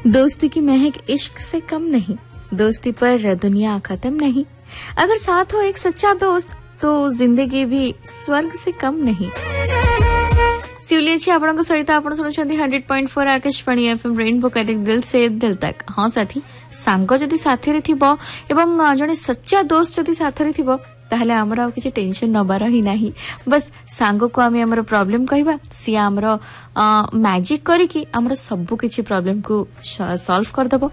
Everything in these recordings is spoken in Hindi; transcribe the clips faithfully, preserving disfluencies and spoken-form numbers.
दोस्ती की महक इश्क से कम नहीं, दोस्ती पर दुनिया खत्म नहीं। अगर साथ हो एक सच्चा दोस्त तो जिंदगी भी स्वर्ग से कम नहीं। सिउली अच्छी आपन सहित आप शुणुंट hundred point four Akashvani FM rainbow connect दिल से दिल तक। हाँ साथी, सांग जदि साथी थिबो एवं जड़े सच्चा दोस्त जदि साथी थिबो ताहले आमर आ किछि टेंशन नबार ही नाही। बस सांग को आमे हमर प्रॉब्लम कहबा, सी आमर मैजिक करिकि हमर सब किछि प्रॉब्लम को सॉल्व कर दबो।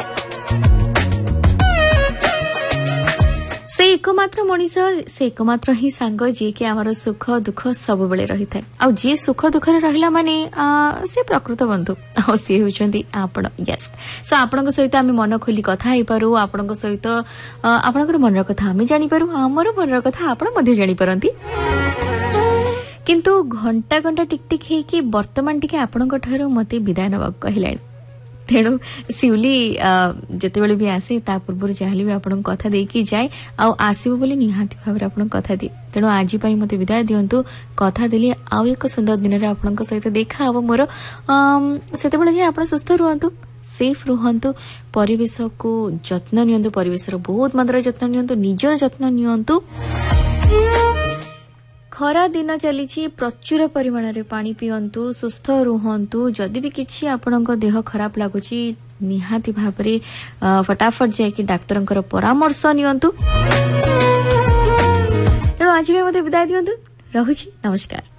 से एकमात्र मनीष, से एकमात्र ही सांग जी के आमर सुख दुख सब बेले रही थाए। आ जे सुख दुख रे रहिला माने से प्रकृत बंधु आ से होचंदी आपण। यस, सो आपन सहित आमे मन खोली कथा हे पारू, आपन सहित आपनकर मनर कथा आमे जानि पारू, हमर मनर कथा आपण मध्ये जानि परंती। किंतु घंटा घंटा टिक टिक हे कि वर्तमान टिके आपनक ठहरो मते विदाय नबा कहलाय। तेणु सिउली जते बेले भी आसे ता पूर्व चाहले भी आपन कथा देकी जाए आ आसीबो बोली निहाती भाबरे आपन कथा दे। तेणु आज पई मते विदाय दियंतु, कथा देली आ एक सुंदर दिन रे आपन सहित देखा हबो मोर। सेते बेले जे आपन सुस्थ रहंतु, सेफ रहंतु, परिवेश को जत्न नियंतु, परिवेशर बहुत मात्रा जत्न नियंतु, निजर जत्न नियंतु। खरा दिन चली प्रचुर परिमाण रे पानी पियंतु, सुस्थ रुहंतु। जदि भी किछि आपनक देह खराब लागुची निहाती भाबरे फटाफट जाय कि डाक्टरंकर परामर्श नियंतु। तेणु आज भी मते विदाय दियंतु, रहुछि, नमस्कार।